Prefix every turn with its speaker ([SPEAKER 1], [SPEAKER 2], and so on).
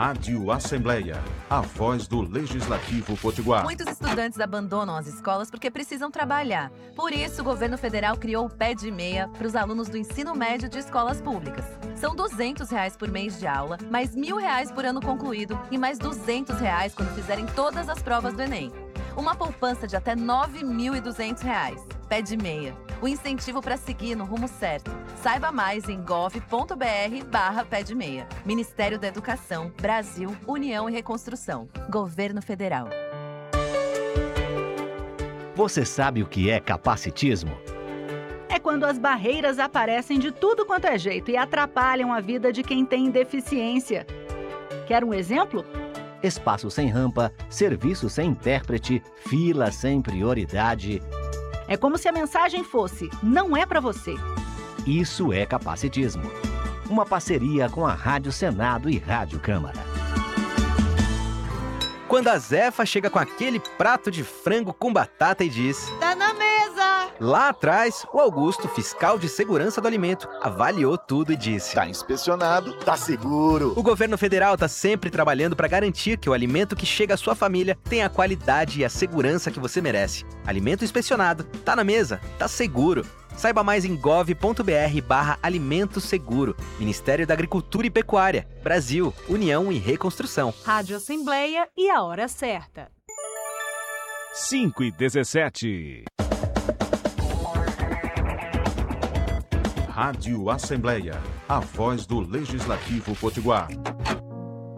[SPEAKER 1] Rádio Assembleia, a voz do Legislativo Potiguar.
[SPEAKER 2] Muitos estudantes abandonam as escolas porque precisam trabalhar. Por isso, o governo federal criou o Pé de Meia para os alunos do ensino médio de escolas públicas. São R$ 200 por mês de aula, mais R$ 1.000 por ano concluído e mais R$ 200 quando fizerem todas as provas do Enem. Uma poupança de até R$ 9.200. Pé de Meia. O incentivo para seguir no rumo certo. Saiba mais em gov.br/Pé de Meia. Ministério da Educação, Brasil, União e Reconstrução. Governo Federal.
[SPEAKER 3] Você sabe o que é capacitismo?
[SPEAKER 4] É quando as barreiras aparecem de tudo quanto é jeito e atrapalham a vida de quem tem deficiência. Quer um exemplo?
[SPEAKER 3] Espaço sem rampa, serviço sem intérprete, fila sem prioridade.
[SPEAKER 4] É como se a mensagem fosse: não é para você.
[SPEAKER 3] Isso é capacitismo. Uma parceria com a Rádio Senado e Rádio Câmara.
[SPEAKER 5] Quando a Zefa chega com aquele prato de frango com batata e diz:
[SPEAKER 6] tá na mesa!
[SPEAKER 5] Lá atrás, o Augusto, fiscal de segurança do alimento, avaliou tudo e disse:
[SPEAKER 7] tá inspecionado, tá seguro.
[SPEAKER 5] O governo federal tá sempre trabalhando para garantir que o alimento que chega à sua família tenha a qualidade e a segurança que você merece. Alimento inspecionado, tá na mesa, tá seguro. Saiba mais em gov.br/Alimento Seguro. Ministério da Agricultura e Pecuária. Brasil, União e Reconstrução.
[SPEAKER 8] Rádio Assembleia e a hora certa.
[SPEAKER 1] 5h17. Rádio Assembleia, a voz do Legislativo Potiguar.